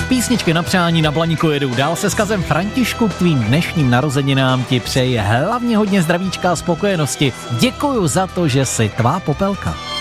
Písničky na přání na Blaníku jedou dál se vzkazem Františku, k tvým dnešním narozeninám ti přeji hlavně hodně zdravíčka a spokojenosti. Děkuju za to, že jsi tvá Popelka.